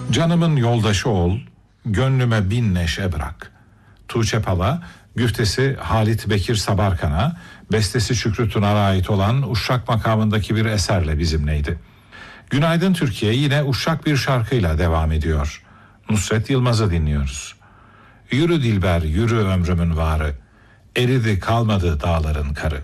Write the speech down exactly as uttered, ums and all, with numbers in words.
Canımın yoldaşı ol, gönlüme bin neşe bırak. Tuğçe Pala, güftesi Halit Bekir Sabarkan'a, bestesi Şükrü Tunar'a ait olan Uşak makamındaki bir eserle bizimleydi. Günaydın Türkiye yine uşak bir şarkıyla devam ediyor. Nusret Yılmaz'ı dinliyoruz. Yürü dilber, yürü ömrümün varı, eridi kalmadı dağların karı.